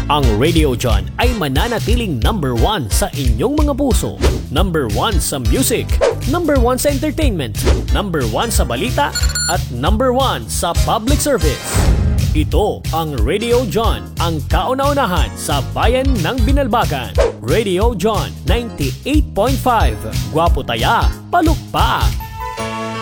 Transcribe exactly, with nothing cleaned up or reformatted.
Ang Radio John ay mananatiling number one sa inyong mga puso. Number one sa music, number one sa entertainment, number one sa balita, at number one sa public service. Ito ang Radio John, ang kauna-unahan sa bayan ng Binalbagan. Radio John ninety-eight point five. Gwapo taya, palukpak!